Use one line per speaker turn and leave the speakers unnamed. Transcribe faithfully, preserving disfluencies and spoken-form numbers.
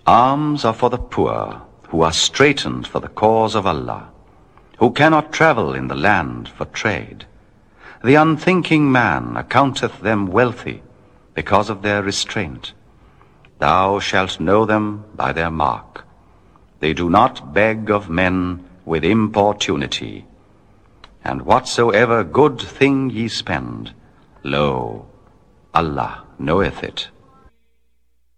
Alms are for the poor, who are straitened for the cause of Allah, who cannot travel in the land for trade. The unthinking man accounteth them wealthy because of their restraint. Thou shalt know them by their mark. They do not beg of men with importunity. And whatsoever good thing ye spend, lo, Allah knoweth it.